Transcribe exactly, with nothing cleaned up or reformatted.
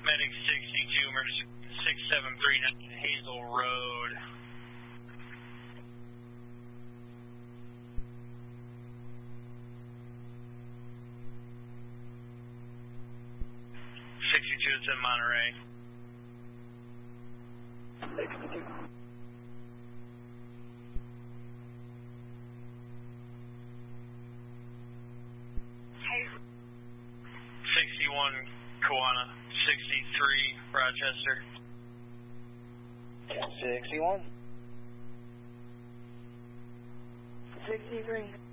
Medic sixty-two, emergency six seven three nine Hazel Road. sixty-two, it's in Monterey. sixty-two. sixty-one, Kiwana, sixty-three, Rochester. sixty-one. sixty-three.